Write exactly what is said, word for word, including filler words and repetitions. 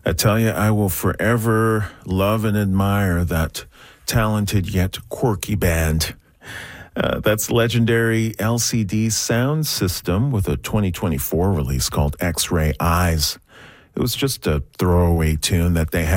I tell you, I will forever love and admire that talented yet quirky band. Uh, that's legendary L C D Sound System with a twenty twenty-four release called X-Ray Eyes. It was just a throwaway tune that they had.